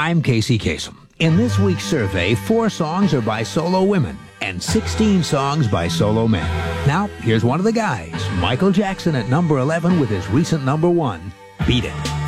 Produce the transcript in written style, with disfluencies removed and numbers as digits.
I'm Casey Kasem. In this week's survey, 4 songs are by solo women and 16 songs by solo men. Now, here's one of the guys, Michael Jackson at number 11 with his recent number 1, Beat It.